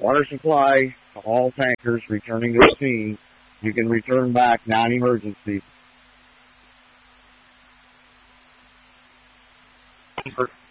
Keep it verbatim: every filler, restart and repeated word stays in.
Water supply to all tankers returning to the scene. You can return back non-emergency.